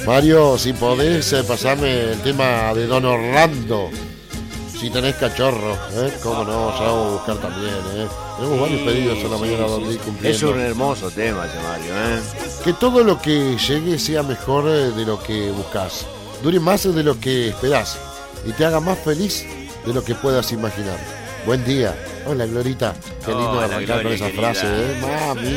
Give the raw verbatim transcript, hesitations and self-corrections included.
Mario, si podés eh, pasarme el tema de Don Orlando. Si tenés cachorro, ¿eh? Cómo no, ya vamos a buscar también, ¿eh? Tenemos varios pedidos en la mañana donde ir cumpliendo. Es un hermoso tema ese, Mario, ¿eh? Que todo lo que llegue sea mejor eh, de lo que buscas, dure más de lo que esperás y te haga más feliz de lo que puedas imaginar. Buen día. Hola, Glorita. Qué lindo Hola, arrancar Gloria, con esa querida. frase, ¿eh? Mami.